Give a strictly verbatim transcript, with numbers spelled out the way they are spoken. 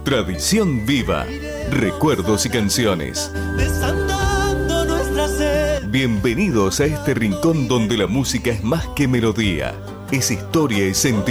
Tradición viva, recuerdos y canciones. Bienvenidos a este rincón donde la música es más que melodía, es historia y sentimiento.